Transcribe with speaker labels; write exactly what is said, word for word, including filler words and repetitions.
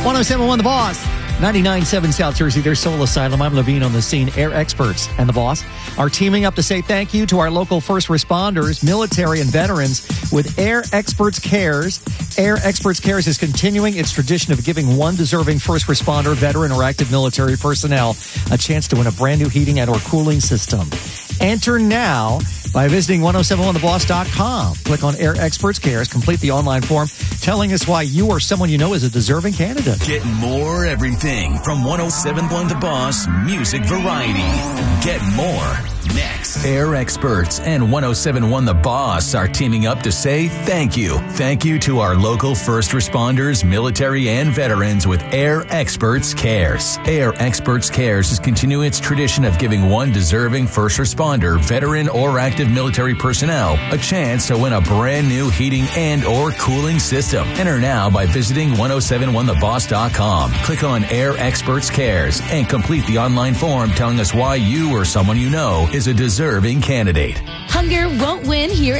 Speaker 1: one oh seven point one The Boss. ninety-nine point seven South Jersey, their Soul Asylum. I'm Levine on the scene. Air Experts and The Boss are teaming up to say thank you to our local first responders, military, and veterans with Air Experts Cares. Air Experts Cares is continuing its tradition of giving one deserving first responder, veteran, or active military personnel a chance to win a brand new heating and or cooling system. Enter now by visiting ten seventy-one the boss dot com. Click on Air Experts Cares, complete the online form telling us why you or someone you know is a deserving candidate.
Speaker 2: Get more everything from ten seventy-one The Boss Music Variety. Get more next. Air Experts and ten seventy-one The Boss are teaming up to say thank you. Thank you to our local first responders, military, and veterans with Air Experts Cares. Air Experts Cares is continuing its tradition of giving one deserving first responder, veteran, or active military personnel a chance to win a brand new heating and or cooling system. Enter now by visiting ten seventy-one the boss dot com. Click on Air Experts Cares and complete the online form telling us why you or someone you know is a deserving candidate.
Speaker 3: Hunger won't win here